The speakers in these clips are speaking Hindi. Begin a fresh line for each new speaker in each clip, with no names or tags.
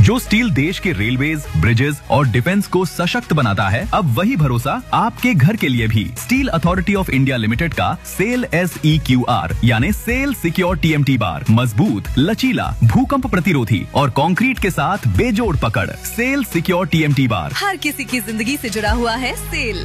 जो स्टील देश के रेलवेज, ब्रिजेस और डिफेंस को सशक्त बनाता है, अब वही भरोसा आपके घर के लिए भी। Steel authority of India limited का सेल SEQR यानी सेल सिक्योर TMT बार मजबूत, लचीला, भूकंप प्रतिरोधी और कंक्रीट के साथ बेजोड़ पकड़। सेल सिक्योर TMT बार
हर किसी की जिंदगी से जुड़ा हुआ है सेल।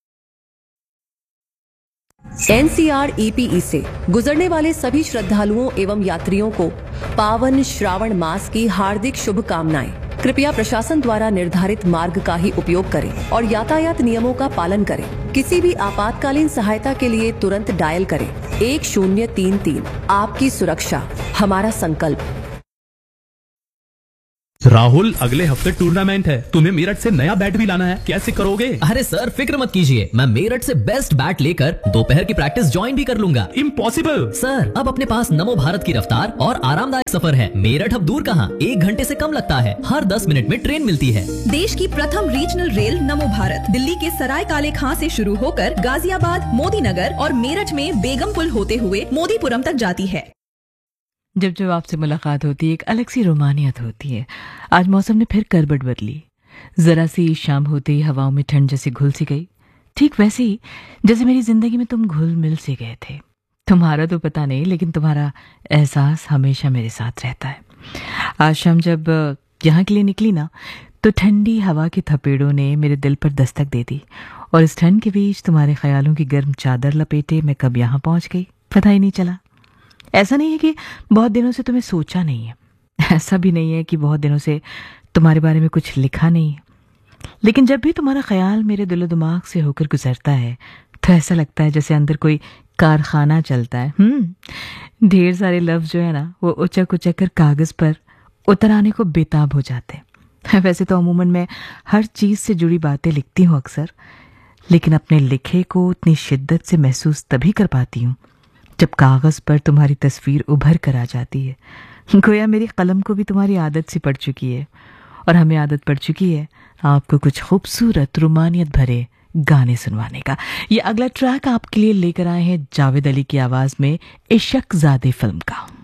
NCR-EPE से गुजरने वाले सभी श्रद्धालुओं एवं यात्रियों को पावन श्रावण मास की हार्दिक शुभकामनाएं। कृपया प्रशासन द्वारा निर्धारित मार्ग का ही उपयोग करें और यातायात नियमों का पालन करें। किसी भी आपातकालीन सहायता के लिए तुरंत डायल करें 1033। आपकी सुरक्षा हमारा संकल्प।
राहुल, अगले हफ्ते टूर्नामेंट है, तुम्हें मेरठ से नया बैट भी लाना है, कैसे करोगे?
अरे सर फिक्र मत कीजिए, मैं मेरठ से बेस्ट बैट लेकर दोपहर की प्रैक्टिस ज्वाइन भी कर लूंगा।
इम्पॉसिबल
सर, अब अपने पास नमो भारत की रफ्तार और आरामदायक सफर है। मेरठ अब दूर कहाँ, 1 घंटे से कम लगता है। हर 10 मिनट में ट्रेन मिलती है।
देश की प्रथम रीजनल रेल नमो भारत दिल्ली के सराय काले खां से शुरू होकर गाजियाबाद, मोदी नगर और मेरठ में बेगमपुल होते हुए मोदीपुरम तक जाती है।
जब जब आपसे मुलाकात होती है एक अलग सी रोमानियत होती है। आज मौसम ने फिर करवट बदली। जरा सी शाम होते ही हवाओं में ठंड जैसे घुल सी गई, ठीक वैसे ही जैसे मेरी जिंदगी में तुम घुल मिल से गए थे। तुम्हारा तो पता नहीं, लेकिन तुम्हारा एहसास हमेशा मेरे साथ रहता है। आज शाम जब यहाँ के लिए निकली ना, तो ठंडी हवा के थपेड़ों ने मेरे दिल पर दस्तक दे दी और इस ठंड के बीच तुम्हारे ख्यालों की गर्म चादर लपेटे मैं कब यहाँ पहुंच गई पता ही नहीं चला। ऐसा नहीं है कि बहुत दिनों से तुम्हें सोचा नहीं है, ऐसा भी नहीं है कि बहुत दिनों से तुम्हारे बारे में कुछ लिखा नहीं है, लेकिन जब भी तुम्हारा ख्याल मेरे दिलो दिमाग से होकर गुजरता है तो ऐसा लगता है जैसे अंदर कोई कारखाना चलता है। ढेर सारे लफ्ज जो है ना, वो उचक उचक कर कागज पर उतर आने को बेताब हो जाते हैं। वैसे तो अमूमन मैं हर चीज से जुड़ी बातें लिखती हूँ अक्सर, लेकिन अपने लिखे को उतनी शिद्दत से महसूस तभी कर पाती हूँ जब कागज पर तुम्हारी तस्वीर उभर कर आ जाती है। गोया मेरी कलम को भी तुम्हारी आदत सी पड़ चुकी है और हमें आदत पड़ चुकी है आपको कुछ खूबसूरत रोमानियत भरे गाने सुनवाने का। ये अगला ट्रैक आपके लिए लेकर आए हैं जावेद अली की आवाज में इश्क ज़ादे फिल्म का।